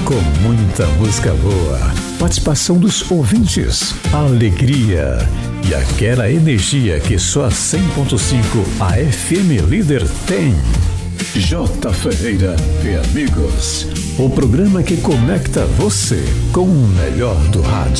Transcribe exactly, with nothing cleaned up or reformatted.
com muita música boa, participação dos ouvintes, alegria e aquela energia que só a cem ponto cinco a F M Líder tem. J. Ferreira e Amigos, o programa que conecta você com o melhor do rádio.